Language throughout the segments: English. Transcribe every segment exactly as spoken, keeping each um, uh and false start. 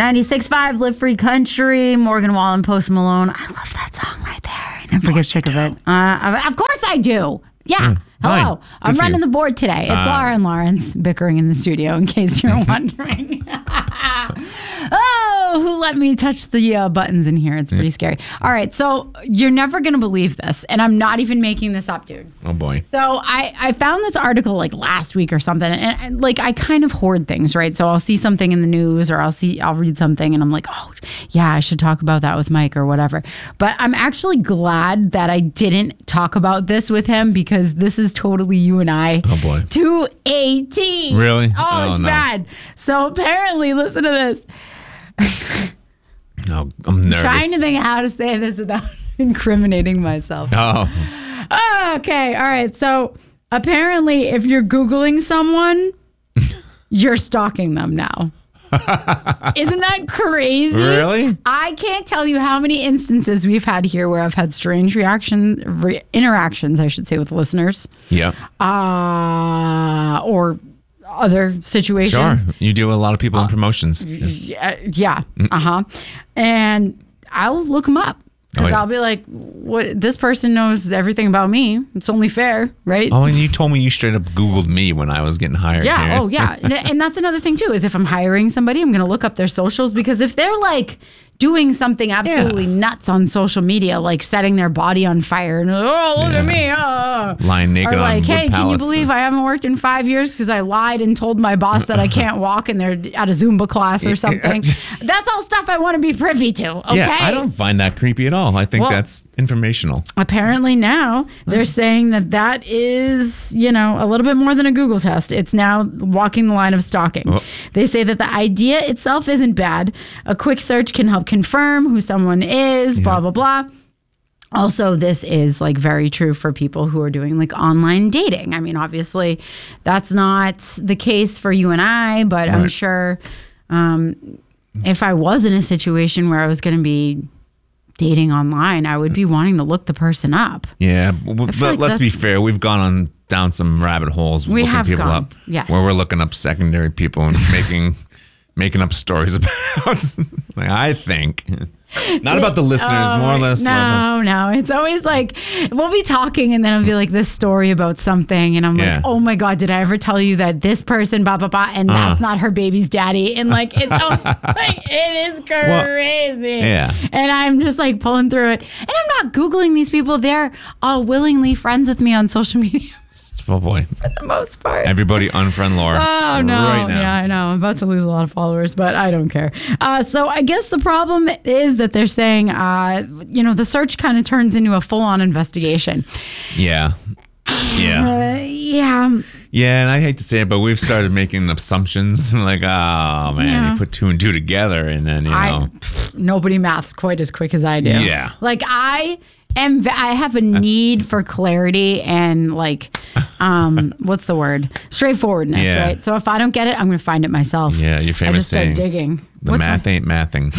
ninety-six point five, Live Free Country, Morgan Wallen, Post Malone. I love that song right there. I never get sick of it. Uh, of course I do. Yeah. Mm, Hello. Good I'm running you. the board today. It's uh, Laura and Lawrence bickering in the studio, in case you're wondering. Oh, who let me touch the uh, buttons in here? It's pretty yeah. scary. All right. So you're never going to believe this. And I'm not even making this up, dude. Oh, boy. So I, I found this article like last week or something. And, and like I kind of hoard things, right? So I'll see something in the news or I'll see, I'll read something and I'm like, oh, yeah, I should talk about that with Mike or whatever. But I'm actually glad that I didn't talk about this with him because this is totally you and I. Oh, boy. To a T. Really? Oh, oh it's no. bad. So apparently, listen to this. No, I'm nervous. Trying to think how to say this without incriminating myself. Oh. oh. Okay. All right. So apparently, if you're Googling someone, you're stalking them now. Isn't that crazy? Really? I can't tell you how many instances we've had here where I've had strange reaction, re- interactions, I should say, with listeners. Yeah. Uh, or other situations. Sure. You deal with a lot of people in promotions. Yeah. yeah. Uh-huh. And I'll look them up. Because oh, yeah. I'll be like, "What? This person knows everything about me. It's only fair, right?" Oh, and you told me you straight up Googled me when I was getting hired. Yeah. Here. Oh, yeah. And that's another thing, too, is if I'm hiring somebody, I'm going to look up their socials. Because if they're like doing something absolutely yeah. nuts on social media, like setting their body on fire, and oh, look yeah. at me. Oh. Lying naked or like, on hey, wood can you pallets. believe I haven't worked in five years because I lied and told my boss that I can't walk and they're at a Zumba class or something? That's all stuff I want to be privy to, okay? Yeah, I don't find that creepy at all. I think well, that's informational. Apparently now they're saying that that is, you know, a little bit more than a Google test. It's now walking the line of stalking. Oh. They say that the idea itself isn't bad. A quick search can help confirm who someone is, yeah. blah, blah, blah. Also, this is like very true for people who are doing like online dating. I mean, obviously that's not the case for you and I, but right. I'm sure um, if I was in a situation where I was going to be dating online, I would be wanting to look the person up. Yeah, but like let's be fair. We've gone on down some rabbit holes we looking have people gone. up. Yes. Where we're looking up secondary people and making making up stories about. Like, I think. Not about the listeners, oh, more or less. No, level. no. It's always like, we'll be talking and then I'll be like this story about something. And I'm yeah. like, oh my God, did I ever tell you that this person, blah, blah, blah, and uh. that's not her baby's daddy? And like, it's always, like, it is crazy. Well, yeah. And I'm just like pulling through it. And I'm not Googling these people. They're all willingly friends with me on social media. Oh boy. For the most part. Everybody unfriend Laura. Oh no. Right now. Yeah, I know. I'm about to lose a lot of followers, but I don't care. Uh, so I guess the problem is that they're saying, uh, you know, the search kind of turns into a full-on investigation. Yeah. Yeah. Uh, yeah. Yeah, and I hate to say it, but we've started making assumptions. I'm like, oh man, yeah. you put two and two together, and then you know, I, pff, nobody maths quite as quick as I do. Yeah. Like I. And I have a need for clarity and like, um, what's the word? Straightforwardness, yeah. right? So if I don't get it, I'm going to find it myself. Yeah, your famous I just saying, start digging. The what's math my- ain't mathing.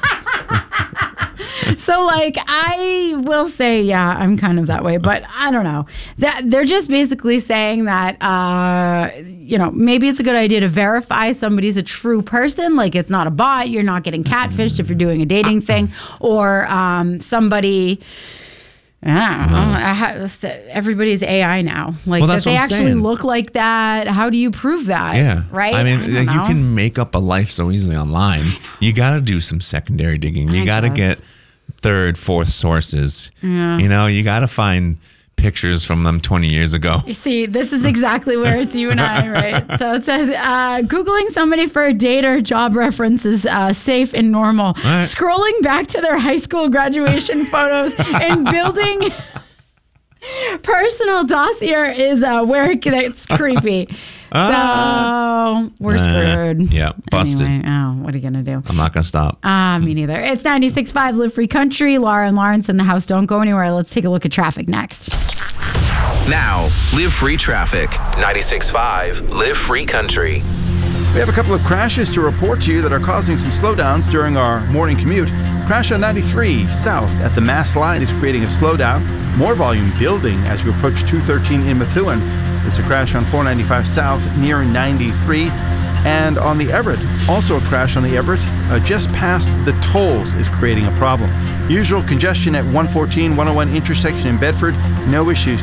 So like, I will say, yeah, I'm kind of that way, but I don't know. That they're just basically saying that, uh, you know, maybe it's a good idea to verify somebody's a true person. Like it's not a bot. You're not getting catfished if you're doing a dating thing, or um, somebody. I don't know. I have, everybody's A I now. Like, well, that they actually saying. look like that. How do you prove that? Yeah. Right? I mean, I like, you can make up a life so easily online. You got to do some secondary digging. You got to get third, fourth sources. Yeah. You know, you got to find pictures from them twenty years ago. You see, this is exactly where it's you and I, right? So it says, uh, Googling somebody for a date or job reference is uh, safe and normal. Right. Scrolling back to their high school graduation photos and building personal dossier is uh, where it gets creepy. Uh, so we're screwed. Uh, yeah, busted. Anyway, oh, what are you going to do? I'm not going to stop. Ah, uh, me neither. It's ninety-six point five Live Free Country. Laura and Lawrence in the house. Don't go anywhere. Let's take a look at traffic next. Now, Live Free Traffic. ninety-six point five Live Free Country. We have a couple of crashes to report to you that are causing some slowdowns during our morning commute. Crash on ninety-three south at the Mass Line is creating a slowdown. More volume building as you approach two thirteen in Methuen. There's a crash on four ninety-five south near ninety-three. And on the Everett Also a crash on the Everett, uh, just past the tolls is creating a problem. Usual congestion at one fourteen, one oh one intersection in Bedford. No issues